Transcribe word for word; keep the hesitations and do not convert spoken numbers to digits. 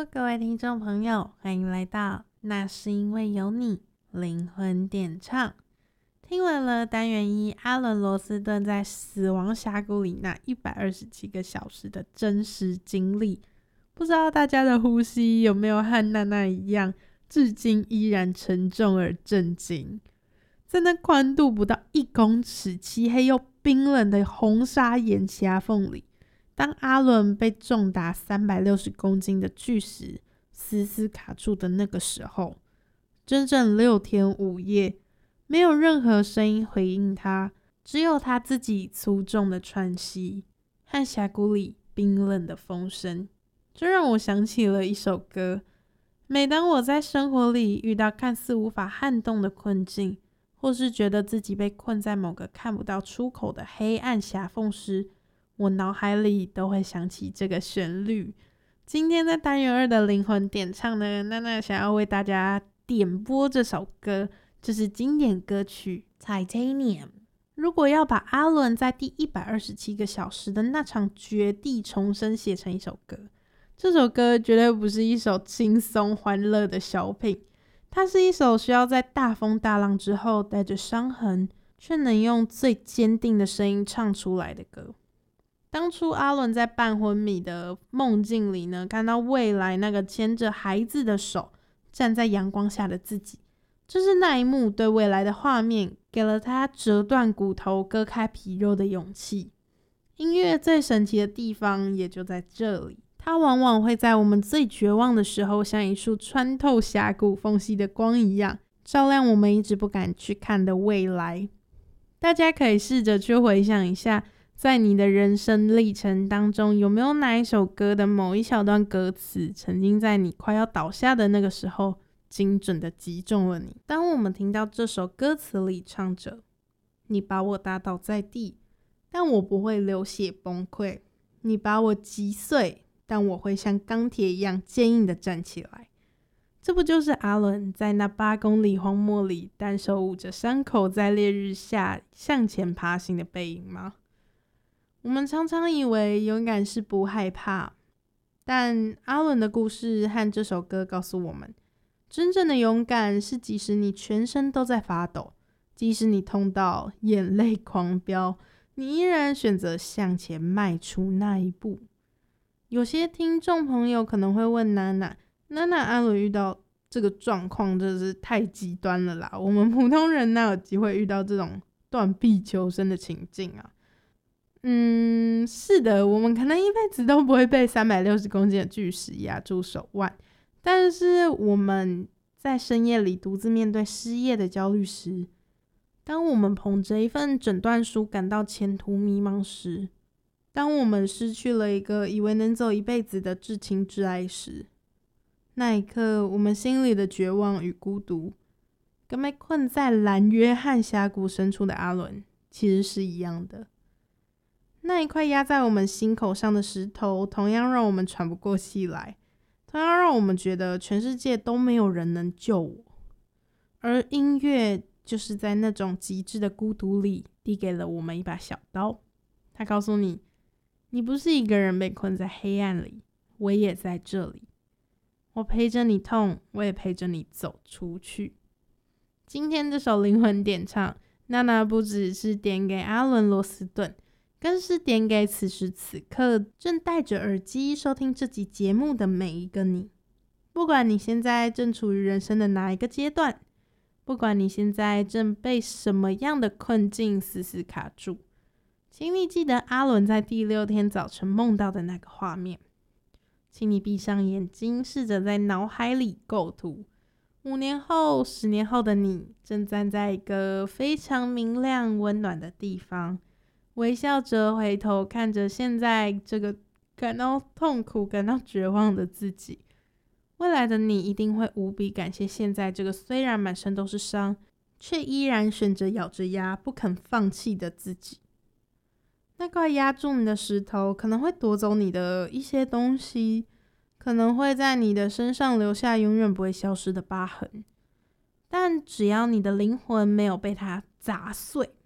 各位听众朋友，欢迎来到那是因为有你灵魂点唱。听完了单元一阿伦罗斯顿在死亡峡谷里那一百二十七个小时的真实经历，不知道大家的呼吸有没有和娜娜一样，至今依然沉重而震惊。在那宽度不到一公尺、漆黑又冰冷的红砂岩狭缝里，当阿伦被重达三百六十公斤的巨石死死卡住的那个时候，整整六天五夜，没有任何声音回应他，只有他自己粗重的喘息和峡谷里冰冷的风声。这让我想起了一首歌，每当我在生活里遇到看似无法撼动的困境，或是觉得自己被困在某个看不到出口的黑暗狭缝时，我脑海里都会想起这个旋律。今天在单元二的灵魂点唱呢，娜娜想要为大家点播这首歌，就是经典歌曲 Titanium。 如果要把阿伦在第一百二十七个小时的那场绝地重生写成一首歌，这首歌绝对不是一首轻松欢乐的小品，它是一首需要在大风大浪之后带着伤痕却能用最坚定的声音唱出来的歌。当初阿伦在半昏迷的梦境里呢，看到未来那个牵着孩子的手站在阳光下的自己，就是那一幕对未来的画面给了他折断骨头割开皮肉的勇气。音乐最神奇的地方也就在这里，它往往会在我们最绝望的时候，像一束穿透峡谷缝隙的光一样，照亮我们一直不敢去看的未来。大家可以试着去回想一下，在你的人生历程当中，有没有哪一首歌的某一小段歌词，曾经在你快要倒下的那个时候，精准的击中了你？当我们听到这首歌词里唱着“你把我打倒在地，但我不会流血崩溃；你把我击碎，但我会像钢铁一样坚硬的站起来”，这不就是阿伦在那八公里荒漠里单手捂着伤口，在烈日下向前爬行的背影吗？我们常常以为勇敢是不害怕，但阿伦的故事和这首歌告诉我们，真正的勇敢是即使你全身都在发抖，即使你痛到眼泪狂飙，你依然选择向前迈出那一步。有些听众朋友可能会问娜娜，娜娜阿伦遇到这个状况真是太极端了啦，我们普通人哪有机会遇到这种断臂求生的情境啊？嗯，是的，我们可能一辈子都不会被三百六十公斤的巨石压住手腕，但是我们在深夜里独自面对失业的焦虑时，当我们捧着一份诊断书感到前途迷茫时，当我们失去了一个以为能走一辈子的至亲至爱时，那一刻我们心里的绝望与孤独，跟被困在蓝约翰峡谷深处的阿伦其实是一样的。那一块压在我们心口上的石头，同样让我们喘不过气来，同样让我们觉得全世界都没有人能救我。而音乐就是在那种极致的孤独里，递给了我们一把小刀。他告诉你，你不是一个人被困在黑暗里，我也在这里。我陪着你痛，我也陪着你走出去。今天这首灵魂点唱，娜娜不只是点给阿伦罗斯顿，更是点给此时此刻正戴着耳机收听这集节目的每一个你。不管你现在正处于人生的哪一个阶段，不管你现在正被什么样的困境死死卡住，请你记得阿伦在第六天早晨梦到的那个画面。请你闭上眼睛，试着在脑海里构图五年后、十年后的你，正站在一个非常明亮温暖的地方，微笑着回头看着现在这个感到痛苦、感到绝望的自己。未来的你一定会无比感谢现在这个虽然满身都是伤，却依然选择咬着牙不肯放弃的自己。那块压住你的石头可能会夺走你的一些东西，可能会在你的身上留下永远不会消失的疤痕，但只要你的灵魂没有被它砸碎，